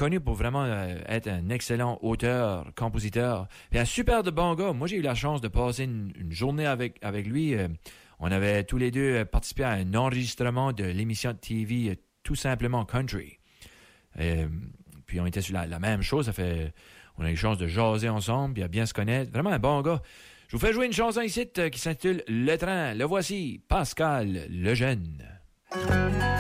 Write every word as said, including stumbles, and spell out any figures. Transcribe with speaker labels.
Speaker 1: connu pour vraiment euh, être un excellent auteur, compositeur. Et un super de bon gars. Moi, j'ai eu la chance de passer une, une journée avec, avec lui. Euh, on avait tous les deux euh, participé à un enregistrement de l'émission de T V euh, Tout simplement Country. Euh, puis on était sur la, la même chose. Ça fait, on a eu la chance de jaser ensemble, puis à bien se connaître. Vraiment un bon gars. Je vous fais jouer une chanson ici euh, qui s'intitule Le Train. Le voici, Pascal Lejeune.